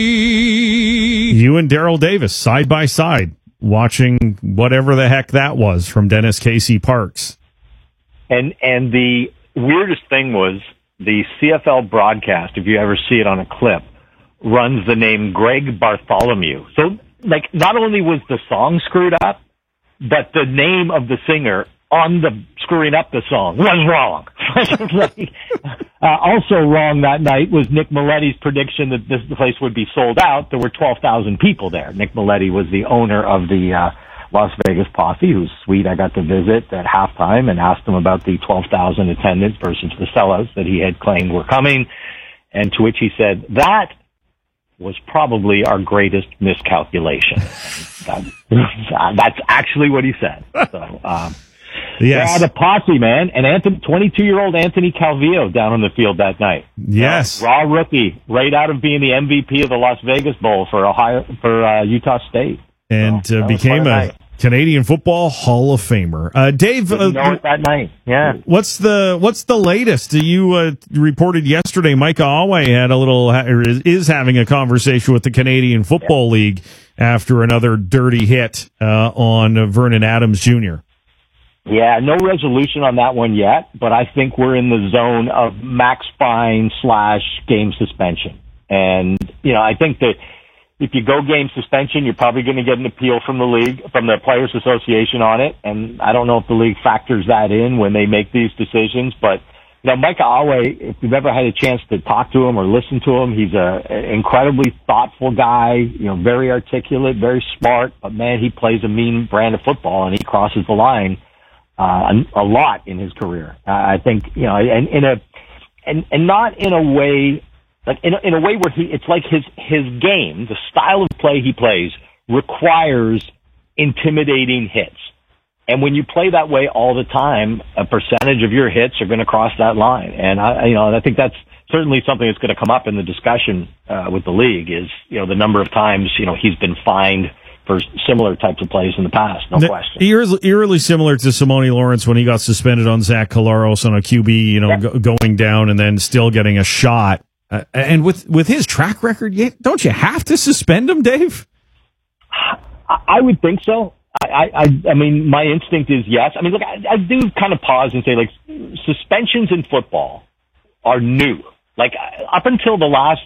You and Daryl Davis side by side watching whatever the heck that was from Dennis Casey Parks. And the weirdest thing was the CFL broadcast, if you ever see it on a clip, runs the name Greg Bartholomew. So, like, not only was the song screwed up, but the name of the singer on the screwing up the song was wrong. Also wrong that night was Nick Mileti's prediction that this place would be sold out. There were 12,000 people there. Nick Mileti was the owner of the Las Vegas Posse, whose suite I got to visit at halftime and asked him about the 12,000 attendance versus the sellouts that he had claimed were coming. And to which he said, that was probably our greatest miscalculation. That's actually what he said. So, yes. Yeah, the Posse, man. And 22-year-old Anthony Calvillo down on the field that night. Yes. Raw rookie, right out of being the MVP of the Las Vegas Bowl for Utah State. And became a Canadian Football Hall of Famer. Dave, that night. Yeah. What's the latest? You reported yesterday Micah Alway is having a conversation with the Canadian Football League after another dirty hit on Vernon Adams Jr. Yeah, no resolution on that one yet, but I think we're in the zone of max fine / game suspension. And, I think that if you go game suspension, you're probably going to get an appeal from the league, from the Players Association on it. And I don't know if the league factors that in when they make these decisions. But, Micah Alway, if you've ever had a chance to talk to him or listen to him, he's an incredibly thoughtful guy, very articulate, very smart. But, man, he plays a mean brand of football, and he crosses the line a lot in his career. I think, and not in a way, like in a way where it's like his game, the style of play he plays requires intimidating hits. And when you play that way all the time, a percentage of your hits are going to cross that line. And I think that's certainly something that's going to come up in the discussion with the league is, the number of times, he's been fined for similar types of plays in the past, no question. Eerily similar to Simone Lawrence when he got suspended on Zach Collaros on a QB, going down and then still getting a shot. And with his track record, don't you have to suspend him, Dave? I would think so. I mean, my instinct is yes. I mean, look, I do kind of pause and say, like, suspensions in football are new. Like, up until the last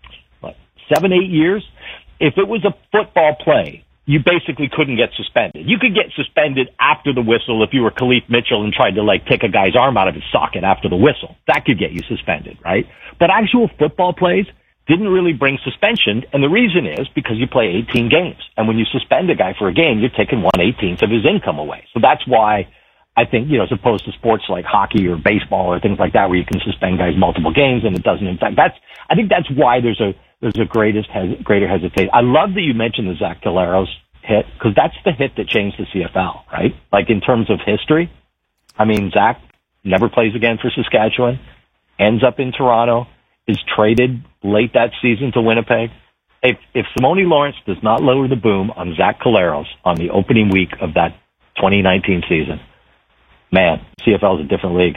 7-8 years, if it was a football play, you basically couldn't get suspended. You could get suspended after the whistle if you were Khalif Mitchell and tried to take a guy's arm out of his socket after the whistle. That could get you suspended, right? But actual football plays didn't really bring suspension, and the reason is because you play 18 games. And when you suspend a guy for a game, you're taking 1/18 of his income away. So that's why I think, as opposed to sports like hockey or baseball or things like that where you can suspend guys multiple games and it doesn't impact. I think that's why there's a greater hesitation. I love that you mentioned the Zach Collaros hit, because that's the hit that changed the CFL, right? Like, in terms of history, I mean, Zach never plays again for Saskatchewan, ends up in Toronto, is traded late that season to Winnipeg. If Simone Lawrence does not lower the boom on Zach Collaros on the opening week of that 2019 season, man, CFL is a different league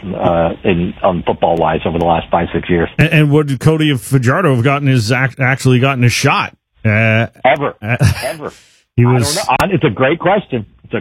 on football-wise over the last 5-6 years. And would Cody Fajardo have actually gotten a shot? Ever. He was. I don't know. It's a great question.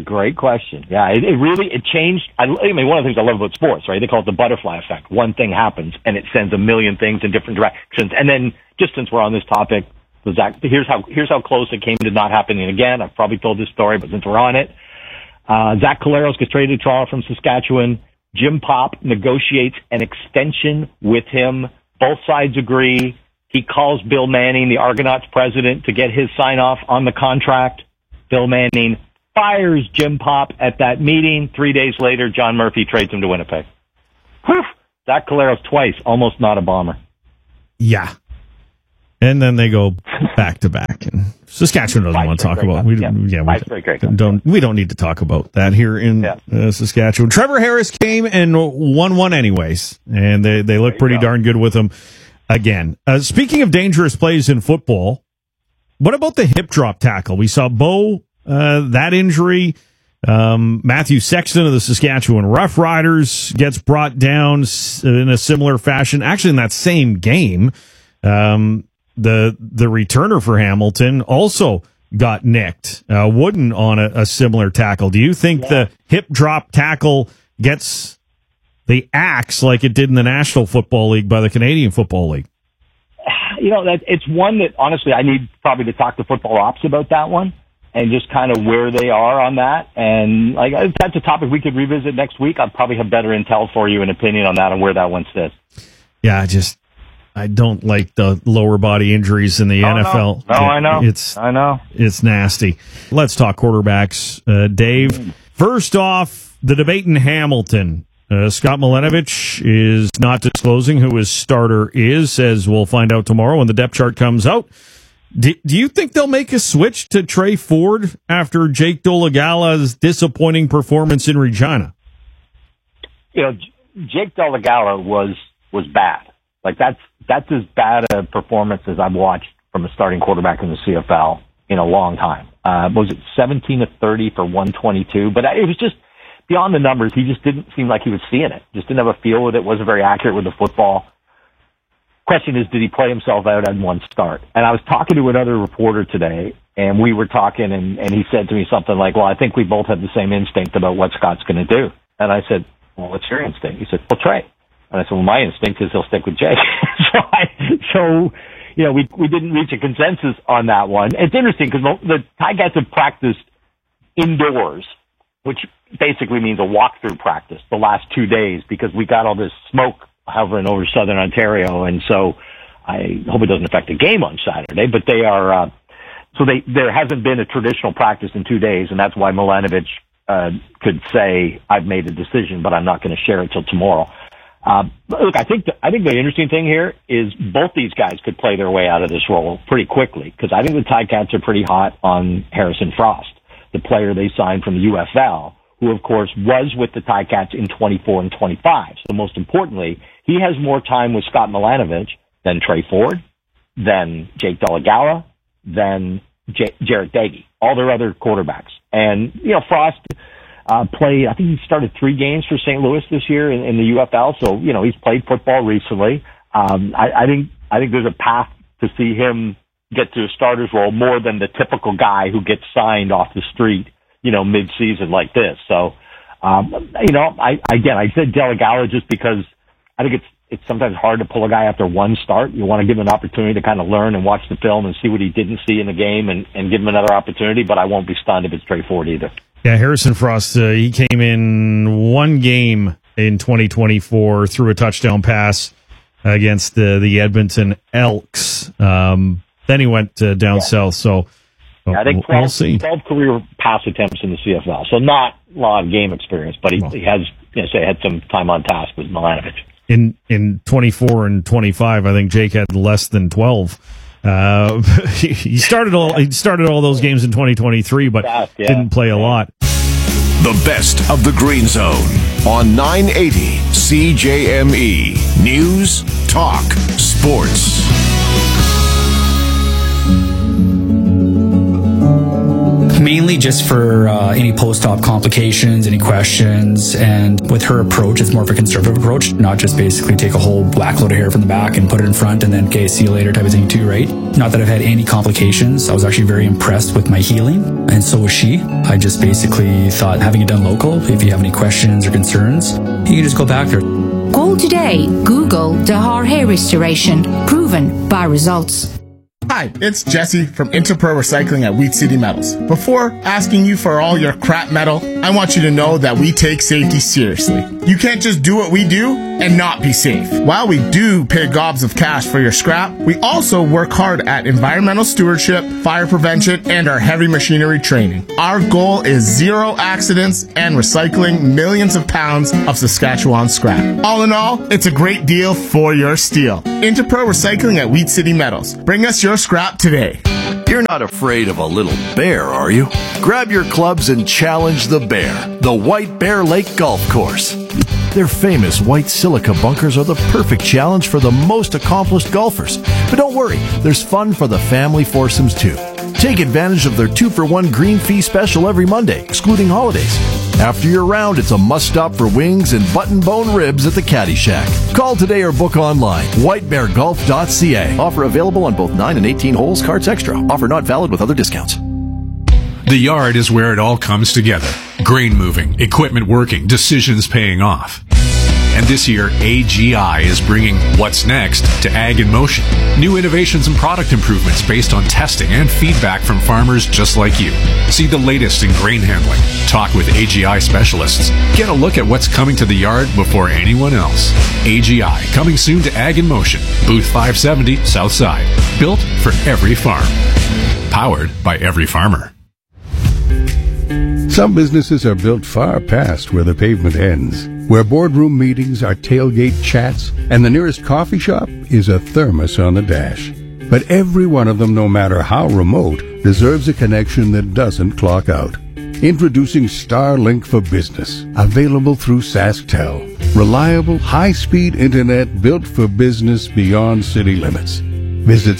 Yeah, it changed. I mean, one of the things I love about sports, right? They call it the butterfly effect. One thing happens, and it sends a million things in different directions. And then, just since we're on this topic, here's how close it came to not happening again. I've probably told this story, but since we're on it, Zach Collaros gets traded to Toronto from Saskatchewan. Jim Popp negotiates an extension with him. Both sides agree. He calls Bill Manning, the Argonauts president, to get his sign-off on the contract. Bill Manning fires Jim Popp at that meeting. 3 days later, John Murphy trades him to Winnipeg. Whew. Zach Collaros twice, almost not a Bomber. Yeah. And then they go back to back, and Saskatchewan doesn't want to talk about. We don't need to talk about that here in Saskatchewan. Trevor Harris came and won one anyways, and they look pretty darn good with him again. Speaking of dangerous plays in football, what about the hip drop tackle? We saw Bo that injury. Matthew Sexton of the Saskatchewan Roughriders gets brought down in a similar fashion, actually in that same game. the returner for Hamilton also got nicked. Wooden on a similar tackle. Do you think the hip drop tackle gets the axe like it did in the National Football League by the Canadian Football League? It's one that, honestly, I need probably to talk to football ops about that one and just kind of where they are on that. And like, if that's a topic we could revisit next week, I'll probably have better intel for you, an opinion on that and where that one sits. Yeah, I don't like the lower body injuries in the NFL. No, I know. It's nasty. Let's talk quarterbacks. Dave, first off, the debate in Hamilton. Scott Milenovich is not disclosing who his starter is, as we'll find out tomorrow when the depth chart comes out. Do you think they'll make a switch to Trey Ford after Jake Dolegala's disappointing performance in Regina? Jake Dolegala was bad. Like that's as bad a performance as I've watched from a starting quarterback in the CFL in a long time. Was it 17 of 30 for 122? But it was just beyond the numbers. He just didn't seem like he was seeing it. Just didn't have a feel with it. Wasn't very accurate with the football. Question is, did he play himself out on one start? And I was talking to another reporter today, and we were talking, and he said to me something like, well, I think we both have the same instinct about what Scott's going to do. And I said, well, what's your instinct? He said, well, Trey. And I said, well, my instinct is he'll stick with Jake. So we didn't reach a consensus on that one. It's interesting because the Ticats have practiced indoors, which basically means a walkthrough practice the last 2 days because we got all this smoke hovering over southern Ontario. And so I hope it doesn't affect the game on Saturday, but they are, there hasn't been a traditional practice in 2 days. And that's why Milenovich, could say, I've made a decision, but I'm not going to share it till tomorrow. Look, I think the interesting thing here is both these guys could play their way out of this role pretty quickly because I think the Ticats are pretty hot on Harrison Frost, the player they signed from the UFL, who of course was with the Ticats in 24 and 25. So most importantly, he has more time with Scott Milenovich than Trey Ford, than Jake Dolegala, than Jarrett Doege, all their other quarterbacks. And, Frost played, I think he started 3 games for St. Louis this year in the UFL. So, he's played football recently. I think there's a path to see him get to a starter's role more than the typical guy who gets signed off the street, mid-season like this. So, I said Dolegala just because I think it's sometimes hard to pull a guy after one start. You want to give him an opportunity to kind of learn and watch the film and see what he didn't see in the game and give him another opportunity, but I won't be stunned if it's Trey Ford either. Yeah, Harrison Frost, he came in one game in 2024, threw a touchdown pass against the Edmonton Elks. Then he went down south, so I think 12, we'll see. 12 career pass attempts in the CFL, so not a lot of game experience, but he has, had some time on task with Milenovich. In 24 and 25, I think Jake had less than 12. He started all those games in 2023, but didn't play a lot. The best of the Green Zone on 980 CJME News, Talk, Sports. Mainly just for any post-op complications, any questions, and with her approach, it's more of a conservative approach, not just basically take a whole black load of hair from the back and put it in front and then, okay, see you later type of thing too, right? Not that I've had any complications. I was actually very impressed with my healing, and so was she. I just basically thought having it done local, if you have any questions or concerns, you can just go back there. Call today. Google Dahar Hair Restoration. Proven by results. Hi, it's Jesse from Interpro Recycling at Wheat City Metals. Before asking you for all your crap metal, I want you to know that we take safety seriously. You can't just do what we do and not be safe. While we do pay gobs of cash for your scrap, we also work hard at environmental stewardship, fire prevention, and our heavy machinery training. Our goal is 0 accidents and recycling millions of pounds of Saskatchewan scrap. All in all, it's a great deal for your steel. Interpro Recycling at Wheat City Metals. Bring us your scrap today. You're not afraid of a little bear, are you? Grab your clubs and challenge the bear, the White Bear Lake Golf Course. Their famous white silica bunkers are the perfect challenge for the most accomplished golfers. But don't worry, there's fun for the family foursomes too. Take advantage of their 2-for-1 green fee special every Monday, excluding holidays. After your round, it's a must-stop for wings and button-bone ribs at the Caddy Shack. Call today or book online. whitebeargolf.ca. Offer available on both 9 and 18 holes, carts extra. Offer not valid with other discounts. The yard is where it all comes together. Grain moving, equipment working, decisions paying off. And this year, AGI is bringing What's Next to Ag in Motion. New innovations and product improvements based on testing and feedback from farmers just like you. See the latest in grain handling. Talk with AGI specialists. Get a look at what's coming to the yard before anyone else. AGI, coming soon to Ag in Motion. Booth 570, South Side. Built for every farm. Powered by every farmer. Some businesses are built far past where the pavement ends, where boardroom meetings are tailgate chats, and the nearest coffee shop is a thermos on the dash. But every one of them, no matter how remote, deserves a connection that doesn't clock out. Introducing Starlink for Business, available through SaskTel. Reliable, high-speed internet built for business beyond city limits. Visit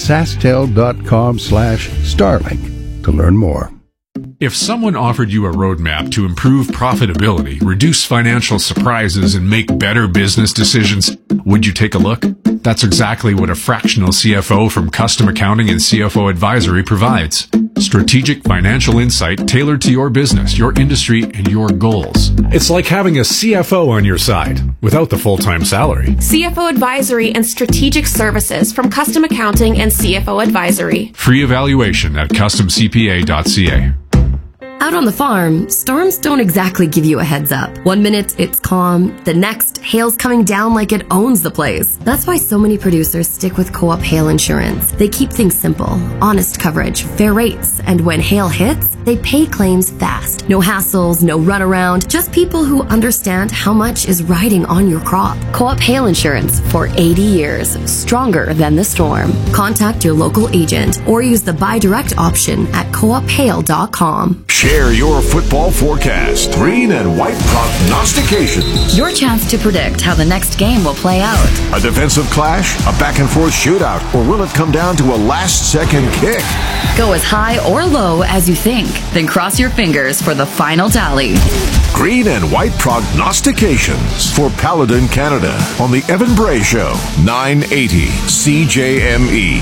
sasktel.com/Starlink to learn more. If someone offered you a roadmap to improve profitability, reduce financial surprises, and make better business decisions, would you take a look? That's exactly what a fractional CFO from Custom Accounting and CFO Advisory provides. Strategic financial insight tailored to your business, your industry, and your goals. It's like having a CFO on your side without the full-time salary. CFO Advisory and Strategic Services from Custom Accounting and CFO Advisory. Free evaluation at customcpa.ca. Out on the farm, storms don't exactly give you a heads up. One minute it's calm, the next hail's coming down like it owns the place. That's why so many producers stick with Co-op Hail Insurance. They keep things simple, honest coverage, fair rates, and when hail hits, they pay claims fast. No hassles, no runaround, just people who understand how much is riding on your crop. Co-op Hail Insurance for 80 years, stronger than the storm. Contact your local agent or use the buy direct option at coophail.com. Share your football forecast. Green and white prognostications. Your chance to predict how the next game will play out. A defensive clash, a back-and-forth shootout, or will it come down to a last-second kick? Go as high or low as you think, then cross your fingers for the final tally. Green and white prognostications for Paladin Canada on the Evan Bray Show, 980 CJME.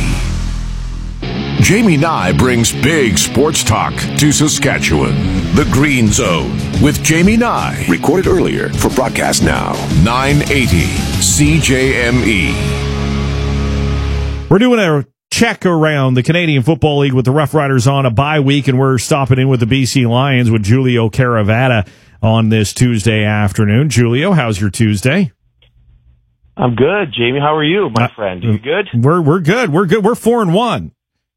Jamie Nye brings big sports talk to Saskatchewan. The Green Zone with Jamie Nye. Recorded earlier for broadcast now. 980 CJME. We're doing a check around the Canadian Football League with the Rough Riders on a bye week, and we're stopping in with the BC Lions with Julio Caravata on this Tuesday afternoon. Julio, how's your Tuesday? I'm good, Jamie. How are you, my friend? You good? We're good. We're good. We're 4-1.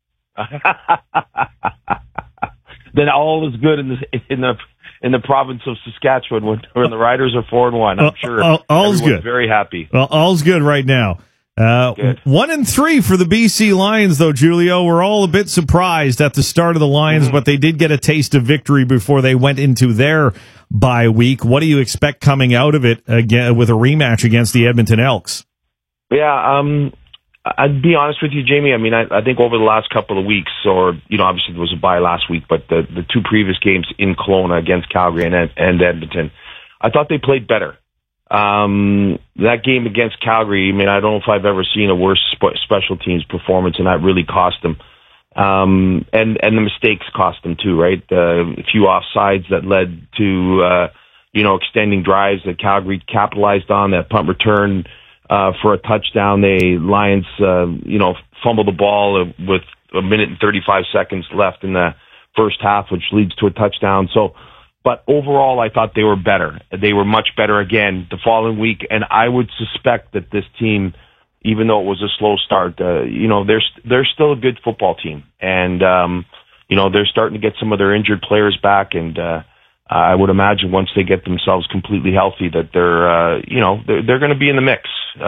Then all is good in the province of Saskatchewan when the Riders are 4-1. I'm sure all's good. Very happy. Well, all's good right now. 1-3 for the BC Lions, though, Julio. We're all a bit surprised at the start of the Lions, but they did get a taste of victory before they went into their bye week. What do you expect coming out of it again with a rematch against the Edmonton Elks? Yeah, I'd be honest with you, Jamie. I mean, I think over the last couple of weeks, or, obviously there was a bye last week, but the two previous games in Kelowna against Calgary and Edmonton, I thought they played better. That game against Calgary, I mean, I don't know if I've ever seen a worse special teams performance, and that really cost them. And the mistakes cost them too, right? A few offsides that led to, extending drives that Calgary capitalized on, that punt return, for a touchdown. The Lions, fumbled the ball with a minute and 35 seconds left in the first half, which leads to a touchdown. But overall, I thought they were better. They were much better again the following week, and I would suspect that this team, even though it was a slow start, they're still a good football team, and they're starting to get some of their injured players back, and I would imagine once they get themselves completely healthy that they're going to be in the mix.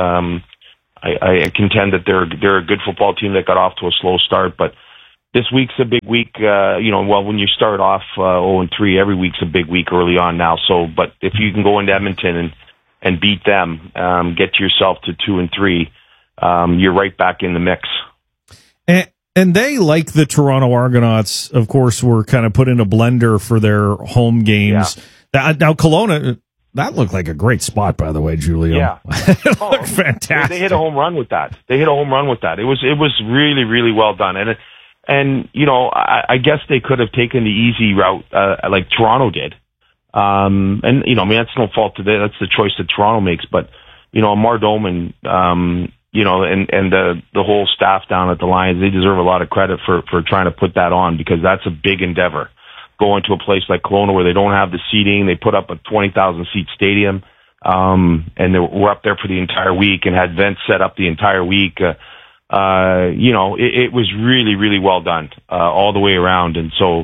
I contend that they're a good football team that got off to a slow start, but this week's a big week. When you start off 0-3, every week's a big week early on now. But if you can go into Edmonton and beat them, get yourself to 2-3, you're right back in the mix. And they, like the Toronto Argonauts, of course, were kind of put in a blender for their home games. Yeah. Now, Kelowna, that looked like a great spot, by the way, Julio. Yeah. It looked fantastic. They hit a home run with that. It was really, really well done. And you know, I guess they could have taken the easy route, like Toronto did. And you know, I mean, that's no fault to them. That's the choice that Toronto makes. But you know, Mar Doman, you know, and the whole staff down at the Lions, they deserve a lot of credit for trying to put that on, because that's a big endeavor. Going to a place like Kelowna where they don't have the seating, they put up a 20,000 seat stadium, and they were up there for the entire week and had events set up the entire week. You know, it was really, really well done, all the way around. And so,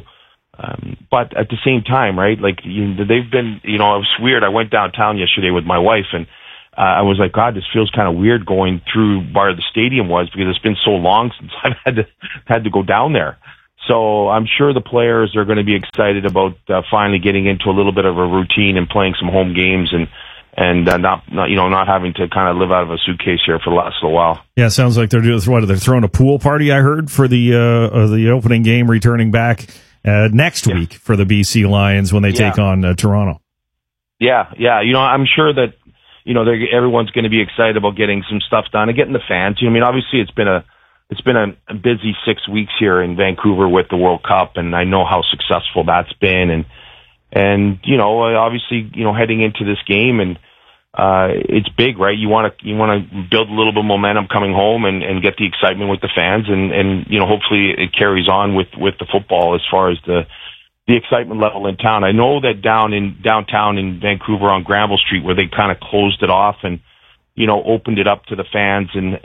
but at the same time, right, like, they've been, you know, it was weird. I went downtown yesterday with my wife, and I was like, God, this feels kind of weird going through where the stadium was, because it's been so long since I've had to go down there. So I'm sure the players are going to be excited about finally getting into a little bit of a routine and playing some home games, and not having to kind of live out of a suitcase here for the last little while. Yeah, sounds like they're throwing a pool party, I heard, for the opening game, returning back next week for the BC Lions when they take on Toronto. Yeah. You know, I'm sure that, you know, everyone's going to be excited about getting some stuff done and getting the fans. I mean, obviously it's been a busy 6 weeks here in Vancouver with the World Cup, and I know how successful that's been. And you know, obviously, you know, heading into this game, and it's big, right? You want to build a little bit of momentum coming home and get the excitement with the fans, and you know, hopefully it carries on with the football as far as the excitement level in town. I know that downtown in Vancouver on Granville Street, where they kind of closed it off and, you know, opened it up to the fans, and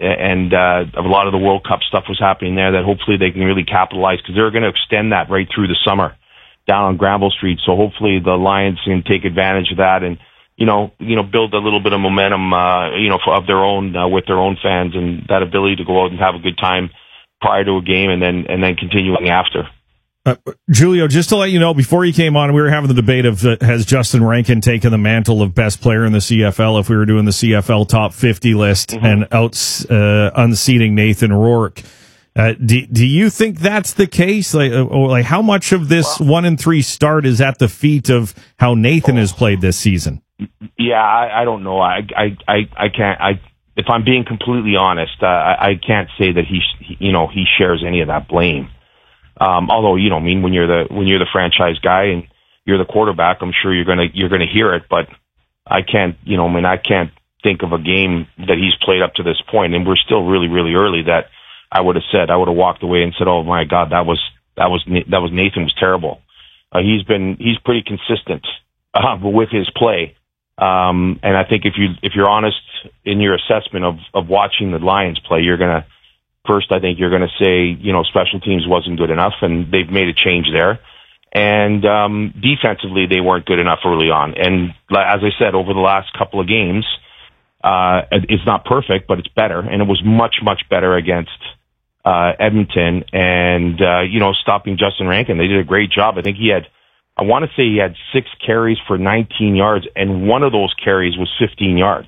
a lot of the World Cup stuff was happening there, that hopefully they can really capitalize, because they're going to extend that right through the summer down on Granville Street. So hopefully the Lions can take advantage of that and, you know, build a little bit of momentum, of their own, with their own fans, and that ability to go out and have a good time prior to a game and then continuing after. Julio, just to let you know, before you came on, we were having the debate of has Justin Rankin taken the mantle of best player in the CFL if we were doing the CFL top 50 list and unseating Nathan Rourke. Do you think that's the case? Like how much of this 1-3 start is at the feet of how Nathan has played this season? Yeah, I don't know. I can't. If I'm being completely honest, I can't say that he shares any of that blame. Although, you know, I mean, when you're the franchise guy and you're the quarterback, I'm sure you're gonna hear it, but I can't think of a game that he's played up to this point, and we're still really, really early, that I would have walked away and said, oh my God, that was Nathan was terrible. He's pretty consistent, with his play. And I think if you're honest in your assessment of watching the Lions play, I think you're going to say, you know, special teams wasn't good enough, and they've made a change there. And defensively, they weren't good enough early on. And as I said, over the last couple of games, it's not perfect, but it's better. And it was much, much better against Edmonton. And, stopping Justin Rankin, they did a great job. I think I want to say he had 6 carries for 19 yards, and one of those carries was 15 yards.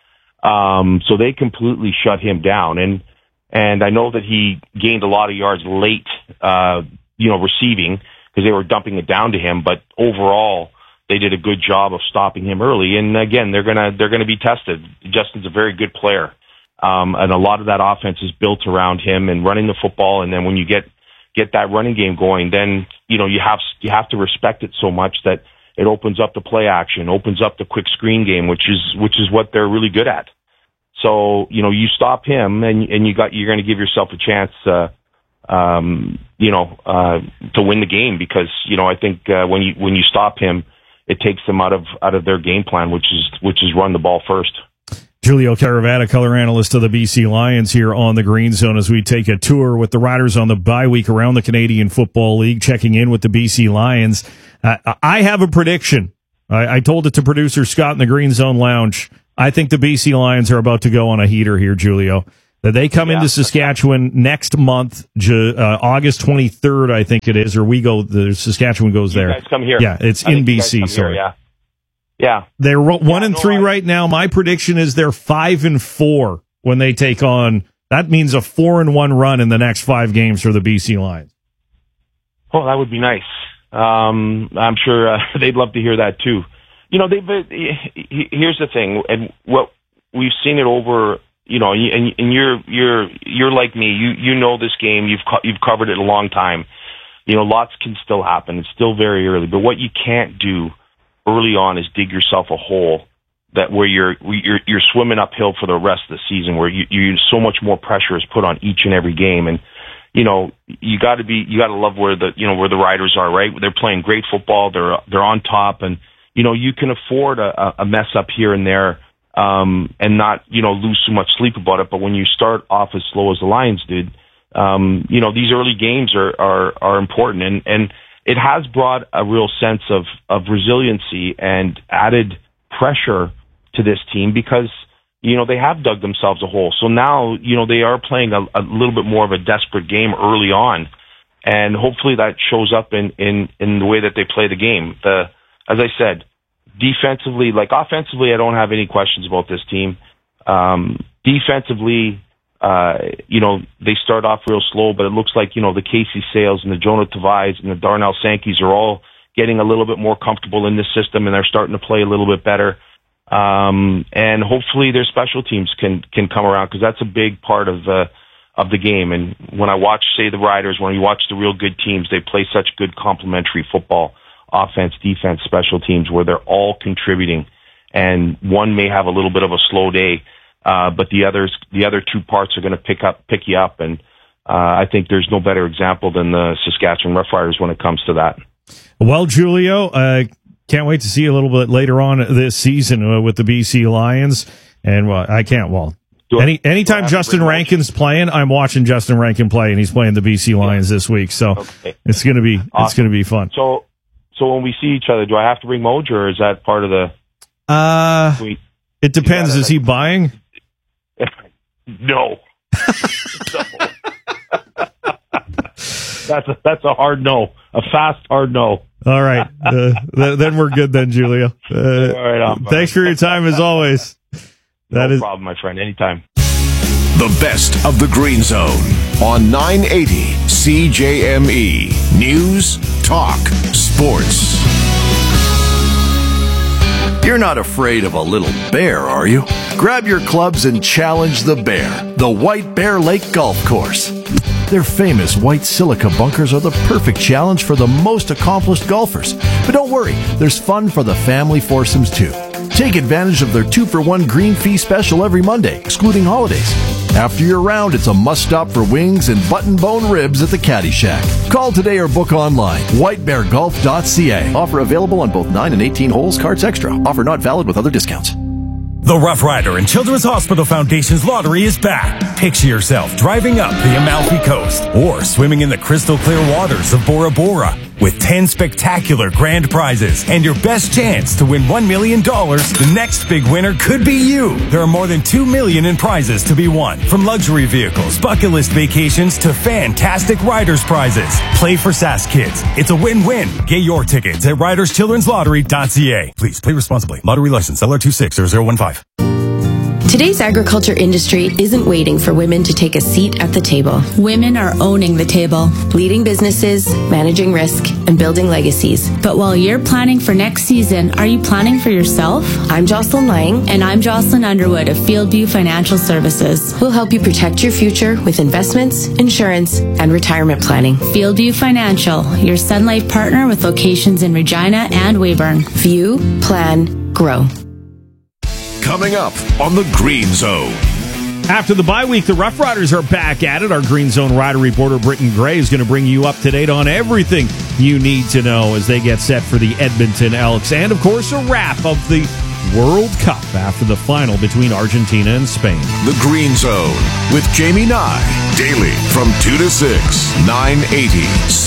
So they completely shut him down. And I know that he gained a lot of yards late, receiving, because they were dumping it down to him. But overall, they did a good job of stopping him early. And again, they're gonna be tested. Justin's a very good player, and a lot of that offense is built around him and running the football. And then when you get that running game going, then you have to respect it so much that it opens up the play action, opens up the quick screen game, which is what they're really good at. So, you know, you stop him and you're going to give yourself a chance, to win the game, because, you know, I think, when you stop him, it takes them out of their game plan, which is run the ball first. Julio Caravana, color analyst of the BC Lions, here on the Green Zone as we take a tour with the Riders on the bye week around the Canadian Football League, checking in with the BC Lions. I have a prediction. I told it to producer Scott in the Green Zone Lounge. I think the BC Lions are about to go on a heater here, Julio. That they come into Saskatchewan next month, August 23rd, I think it is, or Saskatchewan goes there. You guys come here. Yeah, it's in BC. Sorry. Yeah. They're 1-3 right now. My prediction is they're 5-4 when they take on. That means a 4-1 run in the next 5 games for the BC Lions. Oh, that would be nice. I'm sure they'd love to hear that too. Here's the thing, and what we've seen it over. And you're like me. You know this game. You've covered it a long time. Lots can still happen. It's still very early. But what you can't do early on is dig yourself a hole where you're swimming uphill for the rest of the season, where you so much more pressure is put on each and every game. And you got to love where the Riders are, right? They're playing great football. They're on top, and you can afford a mess up here and there, and not lose too much sleep about it. But when you start off as slow as the Lions did, these early games are important, and it has brought a real sense of resiliency and added pressure to this team because they have dug themselves a hole. So now they are playing a little bit more of a desperate game early on, and hopefully that shows up in the way that they play the game. As I said, defensively, offensively, I don't have any questions about this team. Defensively, they start off real slow, but it looks like, the Casey Sales and the Jonah Tavais and the Darnell Sankey's are all getting a little bit more comfortable in this system, and they're starting to play a little bit better. And hopefully their special teams can come around, because that's a big part of the game. And when I watch, say, the Riders, when you watch the real good teams, they play such good complementary football, offense, defense, special teams, where they're all contributing, and one may have a little bit of a slow day, but the other two parts are going to pick you up. And I think there's no better example than the Saskatchewan Roughriders when it comes to that. Well, Julio, can't wait to see you a little bit later on this season with the BC Lions. And I can't. Well, anytime Justin Rankin's playing, I'm watching Justin Rankin play, and he's playing the BC Lions this week. So it's gonna be awesome. It's gonna be fun. So when we see each other, do I have to bring Moj, or is that part of the? It depends. Is he buying? No. That's a hard no. A fast, hard no. All right. Then we're good then, Julio. All right. Thanks for your time, as always. No problem, my friend. Anytime. The best of the Green Zone on 980 CJME. News, talk, sports. You're not afraid of a little bear, are you? Grab your clubs and challenge the bear, the White Bear Lake Golf Course. Their famous white silica bunkers are the perfect challenge for the most accomplished golfers. But don't worry, there's fun for the family foursomes too. Take advantage of their 2-for-1 green fee special every Monday, excluding holidays. After your round, it's a must-stop for wings and button-bone ribs at the Caddy Shack. Call today or book online. whitebeargolf.ca. Offer available on both 9 and 18 holes, cards extra. Offer not valid with other discounts. The Rough Rider and Children's Hospital Foundation's lottery is back. Picture yourself driving up the Amalfi Coast or swimming in the crystal clear waters of Bora Bora with 10 spectacular grand prizes and your best chance to win $1 million. The next big winner could be you. There are more than $2 million in prizes to be won, from luxury vehicles, bucket list vacations to fantastic riders prizes. Play for SAS Kids. It's a win-win. Get your tickets at riderschildren'slottery.ca. Please play responsibly. Lottery license LR260015. Today's agriculture industry isn't waiting for women to take a seat at the table. Women are owning the table, leading businesses, managing risk, and building legacies. But while you're planning for next season, are you planning for yourself? I'm Jocelyn Lang. And I'm Jocelyn Underwood of Fieldview Financial Services. We'll help you protect your future with investments, insurance, and retirement planning. Fieldview Financial, your Sun Life partner with locations in Regina and Weyburn. View, plan, grow. Coming up on the Green Zone. After the bye week, the Rough Riders are back at it. Our Green Zone rider reporter, Britton Gray, is going to bring you up to date on everything you need to know as they get set for the Edmonton Elks. And, of course, a wrap of the World Cup after the final between Argentina and Spain. The Green Zone with Jamie Nye. Daily from 2 to 6, 980